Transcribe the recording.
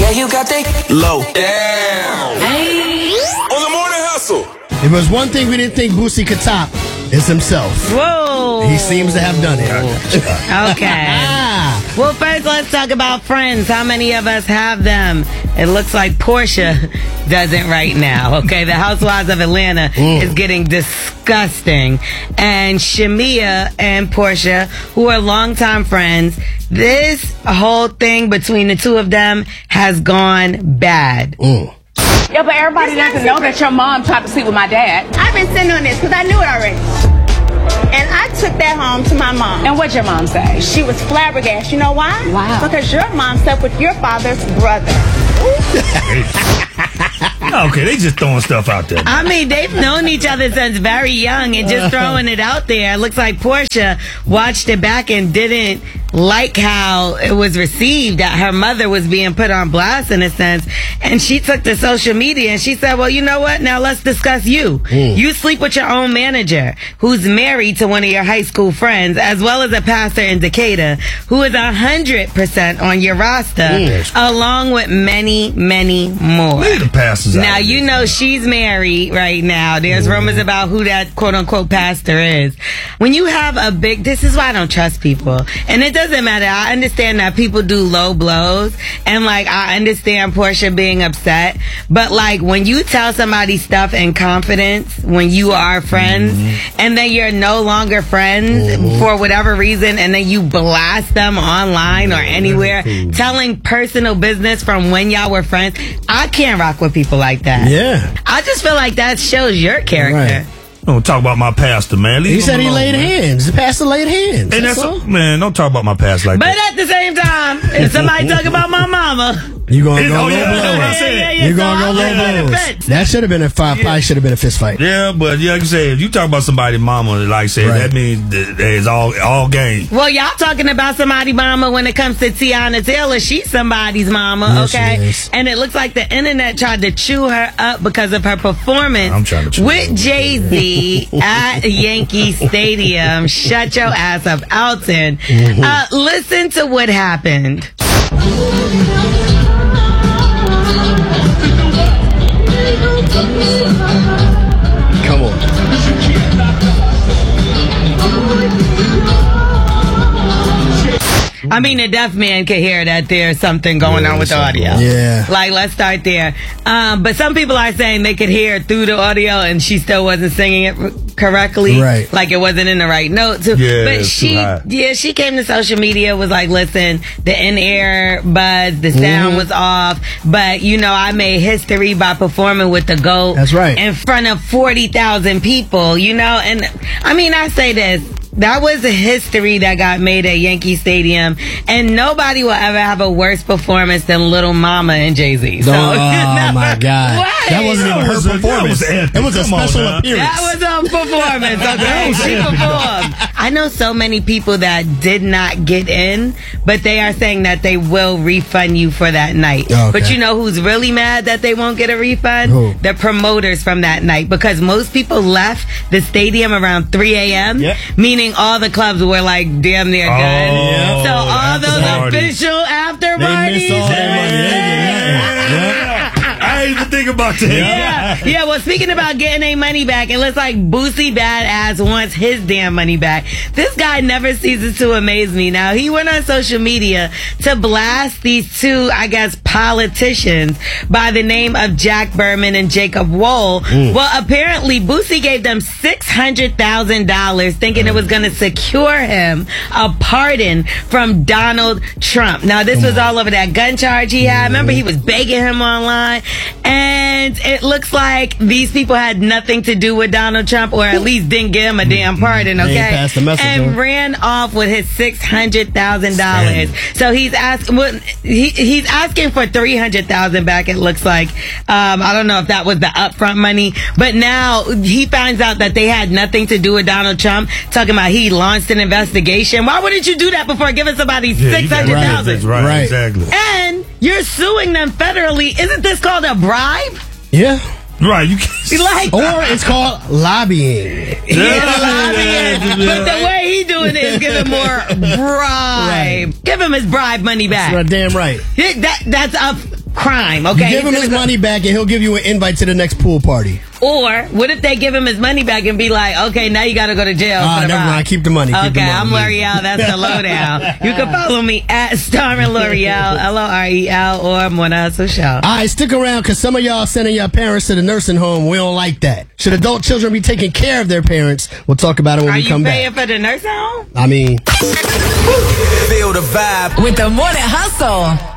Yeah, you got that low. Damn. Hey. On the morning hustle. If there's one thing we didn't think Boosie could top, it's himself. Whoa. He seems to have done it. Okay. Well, first let's talk about Friends. How many of us have them? It looks like Portia doesn't right now. Okay, the Housewives of Atlanta is getting disgusting. And Shamia and Portia, who are longtime friends, this whole thing between the two of them has gone bad. Yeah, but everybody doesn't know that your mom tried to sleep with my dad. I've been sitting on this because I knew it already. And I took that home to my mom. And what'd your mom say? She was flabbergasted. You know why? Wow. Because your mom slept with your father's brother. Okay, they just throwing stuff out there. I mean, they've known each other since very young and just throwing it out there. It looks like Portia watched it back and didn't like how it was received, that her mother was being put on blast in a sense. And she took to social media and she said, well, you know what? Now let's discuss you. You sleep with your own manager who's married to one of your high school friends, as well as a pastor in Decatur who is 100% on your roster, along with many, many more. Leave the pastors out. Now, you know she's married right now. There's rumors about who that quote-unquote pastor is. When you have a big... This is why I don't trust people. And it doesn't matter. I understand that people do low blows. And, like, I understand Portia being upset. But, like, when you tell somebody stuff in confidence, when you are friends, and then you're no longer friends for whatever reason, and then you blast them online or anywhere, telling personal business from when y'all were friends, I can't rock with people like that. Yeah. I just feel like that shows your character. Right. Don't talk about my pastor, man. He said he laid hands. The pastor laid hands. And that's man, don't talk about my past like But that. at the same time, if somebody talk about my mama, you gonna go Oh, low yeah, blows. that's what I said. You gonna go low blows. That should have been a fight. Probably should have been a fist fight. Yeah, but like I said, if you talk about somebody's mama, like I said, that means it's all game. well, y'all talking about somebody's mama when it comes to Tiana Taylor. She's somebody's mama, Yes, okay? she is. And it looks like the internet tried to chew her up because of her performance I'm trying to chew with her up. Jay-Z at Yankee Stadium. Shut your ass up, Alton. Listen to what happened. Come on. I mean, a deaf man could hear that there's something going on with the audio. Yeah. Like, let's start there. But some people are saying they could hear it through the audio and she still wasn't singing it correctly. Right. Like, it wasn't in the right note. Too. Yeah, but it's too high. she came to social media, was like, listen, the in-ear buzz, the sound was off. But, you know, I made history by performing with the GOAT. That's right. In front of 40,000 people, you know? And, I mean, I say this. That was a history that got made at Yankee Stadium, and nobody will ever have a worse performance than Little Mama and Jay-Z. So, Oh my God. What? That wasn't even her performance. It was a special appearance. That was a performance, okay? She performed. I know so many people that did not get in, but they are saying that they will refund you for that night. Okay. But you know who's really mad that they won't get a refund? Who? The promoters from that night, because most people left the stadium around 3 a.m., meaning all the clubs were like damn near done. yeah. So all After those parties. official after They parties. missed all their money. I didn't even think about that. Yeah, well, speaking about getting their money back, it looks like Boosie Badass wants his damn money back. This guy never ceases to amaze me. Now, he went on social media to blast these two, I guess, politicians by the name of Jack Berman and Jacob Wohl. Well, apparently, Boosie gave them $600,000 thinking it was going to secure him a pardon from Donald Trump. Now, this was all over that gun charge he had. Remember, he was begging him online. And it looks like these people had nothing to do with Donald Trump, or at least didn't give him a damn pardon, okay? They ain't passed the message and on. ran off with his $600,000. So he's asking for $300,000 back. It looks like. I don't know if that was the upfront money, but now he finds out that they had nothing to do with Donald Trump. Talking about he launched an investigation. Why wouldn't you do that before giving somebody $600,000? Right, exactly. And you're suing them federally. Isn't this called a bribe? Yeah. Right, you can't. Like, Or it's called lobbying. lobbying. But the way he doing it is giving more bribe. Give him his bribe money back. That's damn right. That's a crime, okay? You give him his money back and he'll give you an invite to the next pool party. Or what if they give him his money back and be like, okay, now you got to go to jail. Never mind. Keep the money. Okay, Keep the money. I'm L'Oreal. That's the lowdown. You can follow me at Starring L'Oreal, L'Orel, or Morning Hustle Show. All right, stick around because some of y'all sending your parents to the nursing home. We don't like that. Should adult children be taking care of their parents? We'll talk about it when we come back. Are you paying for the nursing home? I mean, Feel the vibe with the Morning Hustle.